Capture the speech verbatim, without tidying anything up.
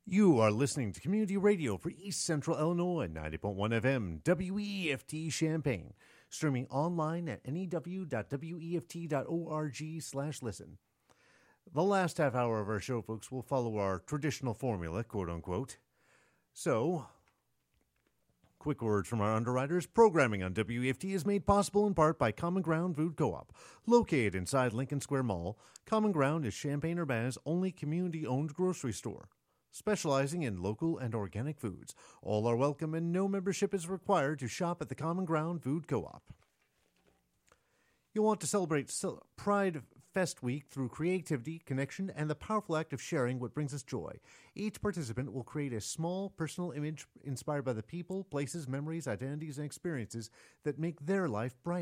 You are listening to Community Radio for East Central Illinois, ninety point one F M, W E F T Champaign, streaming online at new dot w e f t dot org slash listen. The last half hour of our show, folks, will follow our traditional formula, quote-unquote. So, quick words from our underwriters. Programming on W E F T is made possible in part by Common Ground Food Co-op. Located inside Lincoln Square Mall, Common Ground is Champaign-Urbana's only community-owned grocery store, specializing in local and organic foods. All are welcome and no membership is required to shop at the Common Ground Food Co-op. You'll want to celebrate Pride Fest Week through creativity, connection, and the powerful act of sharing what brings us joy. Each participant will create a small personal image inspired by the people, places, memories, identities, and experiences that make their life bright.